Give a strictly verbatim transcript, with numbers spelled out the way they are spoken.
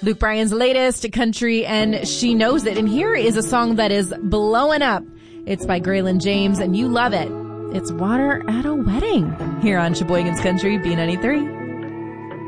Luke Bryan's latest country, and She Knows It. And here is a song that is blowing up. It's by Graylin James, and you love it. It's Water at a Wedding here on Sheboygan's Country B ninety-three.